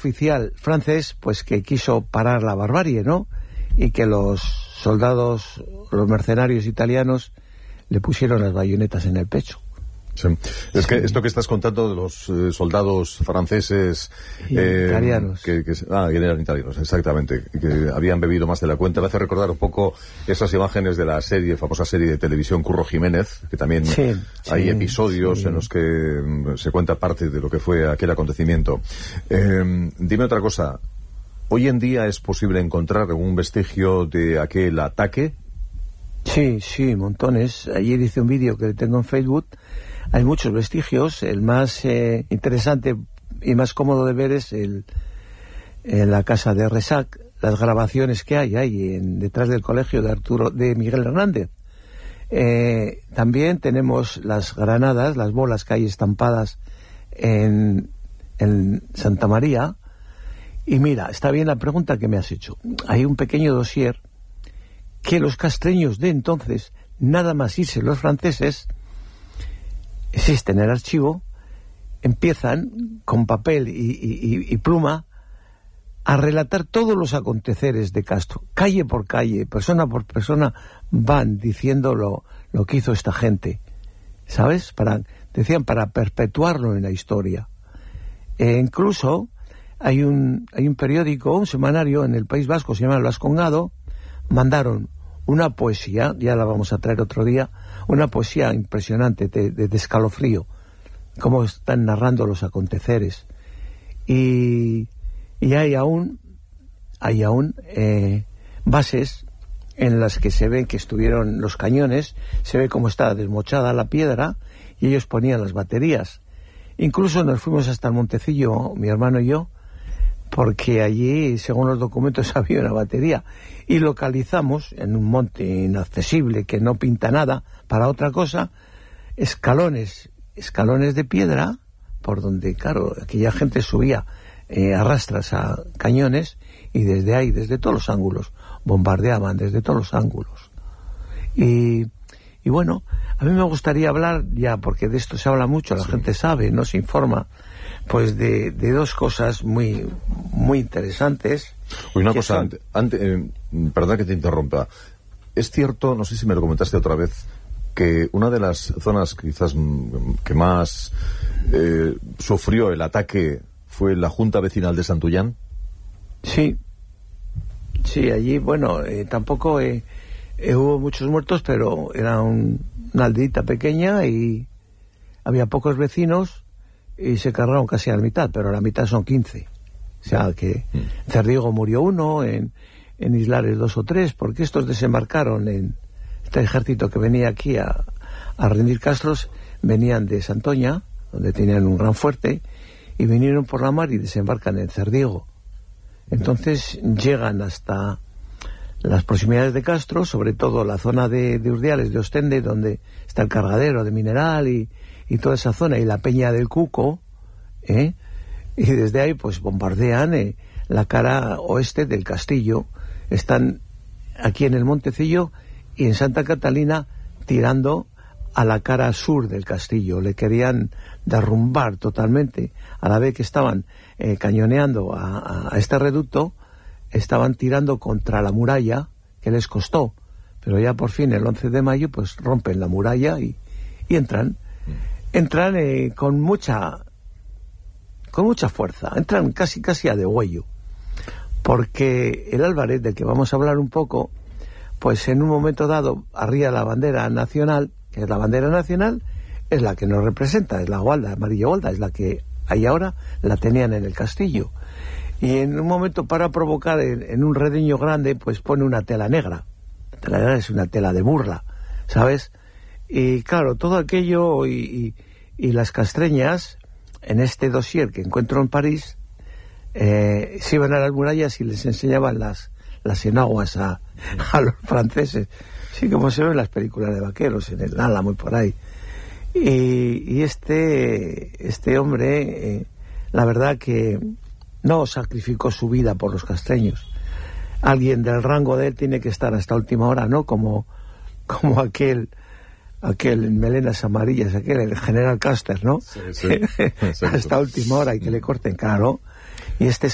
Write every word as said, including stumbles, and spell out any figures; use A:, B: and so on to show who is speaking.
A: oficial francés, pues que quiso parar la barbarie, ¿no? Y que los soldados, los mercenarios italianos, le pusieron las bayonetas en el pecho.
B: Sí. Es que esto que estás contando de los eh, soldados franceses
A: eh, italianos
B: que, que, ah, que eran italianos, exactamente, que habían bebido más de la cuenta, me hace recordar un poco esas imágenes de la serie, famosa serie de televisión Curro Jiménez, que también
A: sí,
B: hay
A: sí,
B: episodios
A: sí.
B: en los que mm, se cuenta parte de lo que fue aquel acontecimiento. Eh, dime otra cosa, ¿hoy en día es posible encontrar algún vestigio de aquel ataque?
A: Sí, sí, montones. Ayer hice un vídeo que tengo en Facebook. Hay muchos vestigios. El más eh, interesante y más cómodo de ver es el, en la casa de Resac, las grabaciones que hay ahí en, detrás del colegio de Arturo de Miguel Hernández. Eh, también tenemos las granadas, las bolas que hay estampadas en, en Santa María. Y mira, está bien la pregunta que me has hecho. Hay un pequeño dossier que los castreños de entonces, nada más irse los franceses, existe en el archivo, empiezan con papel y, y, y pluma a relatar todos los aconteceres de Castro, calle por calle, persona por persona, van diciendo lo, lo que hizo esta gente, ¿sabes? Para, decían, para perpetuarlo en la historia. E incluso hay un, hay un periódico, un semanario en el País Vasco, se llama El Vascongado, mandaron una poesía, ya la vamos a traer otro día, una poesía impresionante, de, de, de escalofrío, cómo están narrando los aconteceres. Y, y hay aún, hay aún eh, bases en las que se ve que estuvieron los cañones, se ve cómo está desmochada la piedra, y ellos ponían las baterías. Incluso nos fuimos hasta el Montecillo, mi hermano y yo, porque allí, según los documentos, había una batería, y localizamos en un monte inaccesible que no pinta nada para otra cosa, escalones, escalones de piedra, por donde, claro, aquella gente subía eh, a rastras a cañones, y desde ahí, desde todos los ángulos, bombardeaban, desde todos los ángulos. Y, y bueno, a mí me gustaría hablar, ya porque de esto se habla mucho, la sí. gente sabe, no se informa, pues de, de dos cosas muy muy interesantes.
B: Uy, una cosa,
A: son...
B: antes, eh, perdón que te interrumpa. Es cierto, no sé si me lo comentaste otra vez, que una de las zonas quizás que más eh, sufrió el ataque fue la Junta Vecinal de Santullán.
A: Sí, sí, allí, bueno, eh, tampoco eh, eh, hubo muchos muertos, pero era un, una aldeita pequeña y había pocos vecinos, y se cargaron casi a la mitad, pero a la mitad son quince. O sea que en Cerdigo murió uno, en, en Islares dos o tres, porque estos desembarcaron en este ejército que venía aquí a, a rendir castros, venían de Santoña, donde tenían un gran fuerte, y vinieron por la mar y desembarcan en Cerdigo. Entonces llegan hasta las proximidades de Castro, sobre todo la zona de, de Urdiales, de Ostende, donde está el cargadero de mineral y y toda esa zona, y la Peña del Cuco, ¿eh? y desde ahí pues bombardean eh, la cara oeste del castillo. Están aquí en el Montecillo y en Santa Catalina tirando a la cara sur del castillo. Le querían derrumbar totalmente. A la vez que estaban eh, cañoneando a, a, a este reducto, estaban tirando contra la muralla, que les costó, pero ya por fin el once de mayo pues rompen la muralla y, y entran entran eh, con mucha con mucha fuerza, entran casi casi a degüello, porque el Álvarez, del que vamos a hablar un poco, pues en un momento dado arría la bandera nacional, que es la bandera nacional, es la que nos representa, es la gualda, amarilla gualda, es la que hay ahora, la tenían en el castillo, y en un momento, para provocar en, en un redeño grande, pues pone una tela negra. La tela negra es una tela de burla, ¿sabes? Y claro, todo aquello y, y, y las castreñas, en este dossier que encuentro en París, eh, se iban a las murallas y les enseñaban las, las enaguas a, a los franceses. Sí, como se ve en las películas de vaqueros, en el Álamo y por ahí. Y, y este, este hombre, eh, la verdad que no sacrificó su vida por los castreños. Alguien del rango de él tiene que estar hasta última hora, ¿no? Como, como aquel... aquel en melenas amarillas, aquel, el general Custer, ¿no?
B: Sí, sí.
A: Hasta última hora y que le corten, claro. Y este